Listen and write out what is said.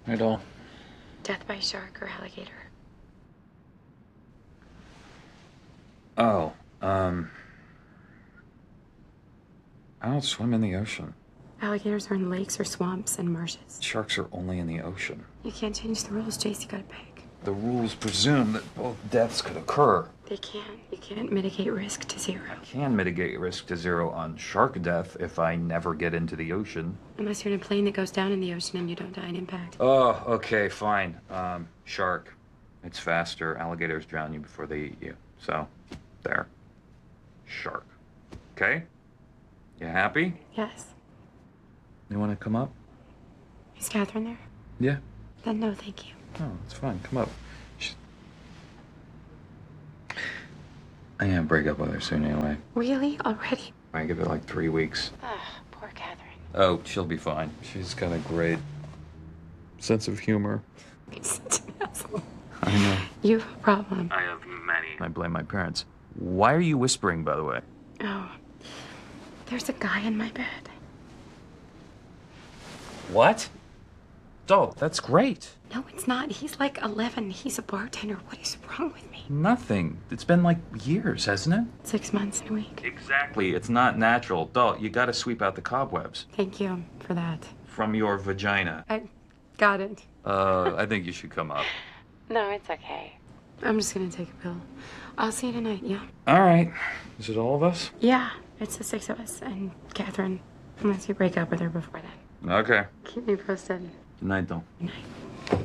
I don't. Death by shark or alligator? Oh, I don't swim in the ocean. Alligators are in lakes or swamps and marshes. Sharks are only in the ocean. You can't change the rules, Chase. You gotta pick. The rules presume that both deaths could occur. They can't. You can't mitigate risk to zero. I can mitigate risk to zero on shark death if I never get into the ocean. Unless you're in a plane that goes down in the ocean and you don't die in impact. Oh, okay, fine. Shark. It's faster. Alligators drown you before they eat you. So, there. Shark. Okay? You happy? Yes. You want to come up? Is Catherine there? Yeah. Then no, thank you. Oh, it's fine. Come up. I'm gonna break up with her soon anyway. Really? Already? I give it like 3 weeks. Poor Catherine. Oh, she'll be fine. She's got a great sense of humor. He's such an asshole. I know. You have a problem. I have many. I blame my parents. Why are you whispering, by the way? Oh. There's a guy in my bed. What? Oh, that's great. No, it's not. He's like 11. He's a bartender. What is wrong with me? Nothing. It's been like years, hasn't it? 6 months and a week. Exactly. It's not natural. Doll, you gotta sweep out the cobwebs. Thank you for that. From your vagina. I got it. I think you should come up. No, it's okay. I'm just gonna take a pill. I'll see you tonight, yeah? All right. Is it all of us? Yeah, it's the 6 of us and Catherine. Unless you break up with her before then. Okay. Keep me posted. Good night, Doll. Good night.